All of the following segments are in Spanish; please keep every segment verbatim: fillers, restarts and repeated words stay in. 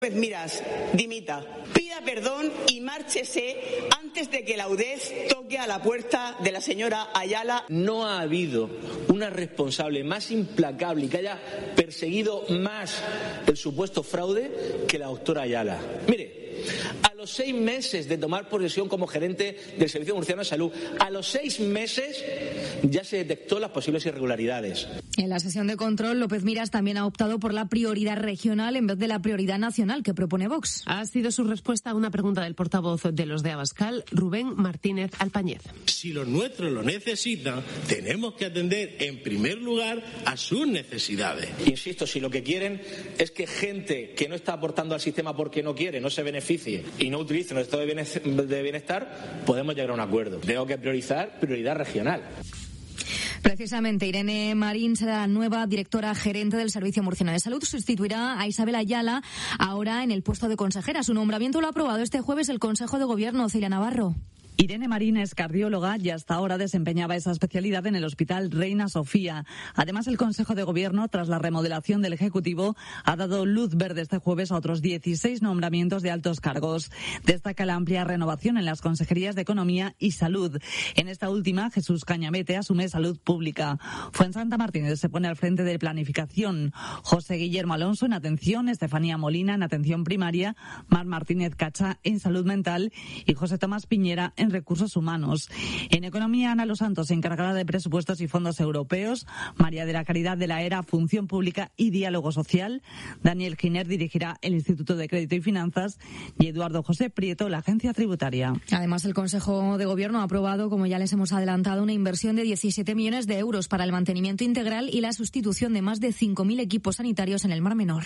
Pues miras, dimita, pida perdón y márchese antes de que la U D E S toque a la puerta de la señora Ayala. No ha habido una responsable más implacable y que haya perseguido más el supuesto fraude que la doctora Ayala. Mire, a los seis meses de tomar posesión como gerente del Servicio Murciano de Salud, a los seis meses ya se detectó las posibles irregularidades. En la sesión de control, López Miras también ha optado por la prioridad regional en vez de la prioridad nacional que propone Vox. Ha sido su respuesta a una pregunta del portavoz de los de Abascal, Rubén Martínez Alpañez. Si los nuestros lo necesitan, tenemos que atender en primer lugar a sus necesidades. Insisto, si lo que quieren es que gente que no está aportando al sistema porque no quiere, no se beneficie y no utilice nuestro estado de bienestar, podemos llegar a un acuerdo. Tengo que priorizar prioridad regional. Precisamente, Irene Marín será la nueva directora gerente del Servicio Murciano de Salud. Sustituirá a Isabel Ayala, ahora en el puesto de consejera. Su nombramiento lo ha aprobado este jueves el Consejo de Gobierno. Celia Navarro. Irene Marín es cardióloga y hasta ahora desempeñaba esa especialidad en el Hospital Reina Sofía. Además, el Consejo de Gobierno, tras la remodelación del Ejecutivo, ha dado luz verde este jueves a otros dieciséis nombramientos de altos cargos. Destaca la amplia renovación en las consejerías de Economía y Salud. En esta última, Jesús Cañamete asume Salud Pública. Fuensanta Martínez se pone al frente de Planificación. José Guillermo Alonso en Atención, Estefanía Molina en Atención Primaria, Mar Martínez Cacha en Salud Mental y José Tomás Piñera en Recursos Humanos. En Economía, Ana Los Santos, encargada de Presupuestos y Fondos Europeos, María de la Caridad de la Era, Función Pública y Diálogo Social, Daniel Giner dirigirá el Instituto de Crédito y Finanzas y Eduardo José Prieto, la Agencia Tributaria. Además, el Consejo de Gobierno ha aprobado, como ya les hemos adelantado, una inversión de diecisiete millones de euros para el mantenimiento integral y la sustitución de más de cinco mil equipos sanitarios en el Mar Menor.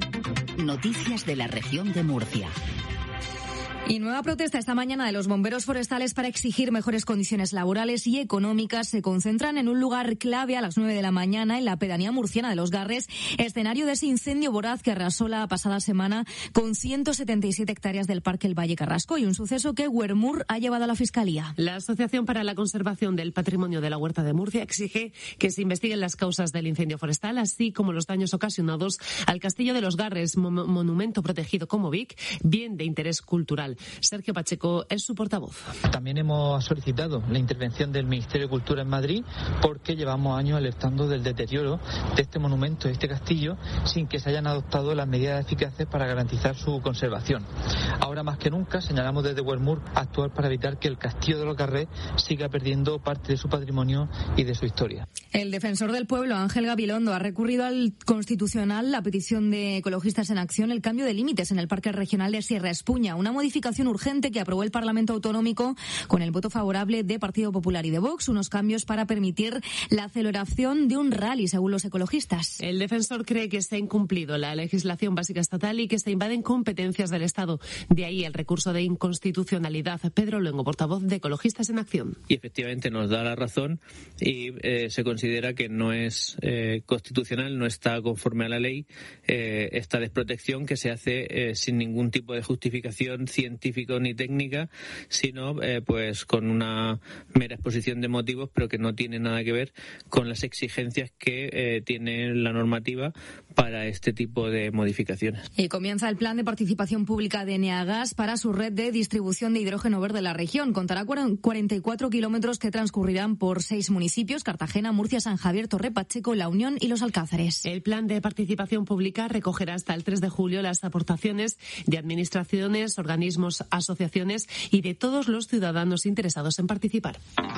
Noticias de la región de Murcia. Y nueva protesta esta mañana de los bomberos forestales para exigir mejores condiciones laborales y económicas. Se concentran en un lugar clave a las nueve de la mañana en la pedanía murciana de Los Garres, escenario de ese incendio voraz que arrasó la pasada semana con ciento setenta y siete hectáreas del Parque El Valle Carrasco, y un suceso que Huermur ha llevado a la Fiscalía. La Asociación para la Conservación del Patrimonio de la Huerta de Murcia exige que se investiguen las causas del incendio forestal, así como los daños ocasionados al Castillo de Los Garres, mo- monumento protegido como B I C, bien de interés cultural. Sergio Pacheco es su portavoz. También hemos solicitado la intervención del Ministerio de Cultura en Madrid porque llevamos años alertando del deterioro de este monumento, de este castillo, sin que se hayan adoptado las medidas eficaces para garantizar su conservación. Ahora más que nunca señalamos desde Huermur actuar para evitar que el Castillo de Los Garres siga perdiendo parte de su patrimonio y de su historia. El defensor del pueblo, Ángel Gabilondo, ha recurrido al Constitucional la petición de Ecologistas en Acción, el cambio de límites en el Parque Regional de Sierra Espuña, una modificación urgente que aprobó el Parlamento Autonómico con el voto favorable de Partido Popular y de Vox, unos cambios para permitir la celebración de un rally, según los ecologistas. El defensor cree que se ha incumplido la legislación básica estatal y que se invaden competencias del Estado. De ahí el recurso de inconstitucionalidad. Pedro Luengo, portavoz de Ecologistas en Acción. Y efectivamente nos da la razón y eh, se considera que no es eh, constitucional, no está conforme a la ley eh, esta desprotección que se hace eh, sin ningún tipo de justificación científica ni técnica, sino eh, pues con una mera exposición de motivos, pero que no tiene nada que ver con las exigencias que eh, tiene la normativa para este tipo de modificaciones. Y comienza el plan de participación pública de Eneagas para su red de distribución de hidrógeno verde en la región. Contará cuarenta y cuatro kilómetros que transcurrirán por seis municipios: Cartagena, Murcia, San Javier, Torre Pacheco, La Unión y Los Alcázares. El plan de participación pública recogerá hasta el tres de julio las aportaciones de administraciones, organismos, asociaciones y de todos los ciudadanos interesados en participar.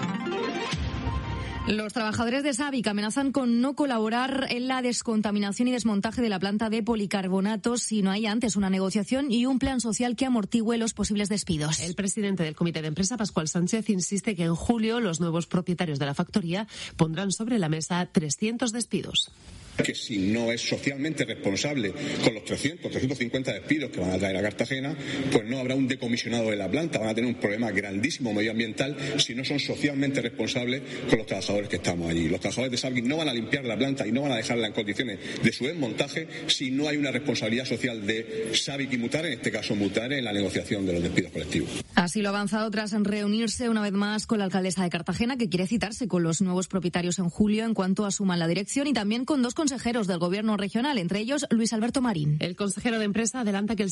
Los trabajadores de Sabic amenazan con no colaborar en la descontaminación y desmontaje de la planta de policarbonatos si no hay antes una negociación y un plan social que amortigüe los posibles despidos. El presidente del Comité de Empresa, Pascual Sánchez, insiste que en julio los nuevos propietarios de la factoría pondrán sobre la mesa trescientos despidos. Que si no es socialmente responsable con los trescientos, trescientos cincuenta despidos que van a traer a Cartagena, pues no habrá un decomisionado de la planta. Van a tener un problema grandísimo medioambiental si no son socialmente responsables con los trabajadores que estamos allí. Los trabajadores de Sabic no van a limpiar la planta y no van a dejarla en condiciones de su desmontaje si no hay una responsabilidad social de Sabic y Mutare, en este caso Mutare, en la negociación de los despidos colectivos. Así lo ha avanzado tras reunirse una vez más con la alcaldesa de Cartagena, que quiere citarse con los nuevos propietarios en julio en cuanto asuman la dirección, y también con dos consejeros consejeros del Gobierno regional, entre ellos Luis Alberto Marín. El consejero de Empresa adelanta que el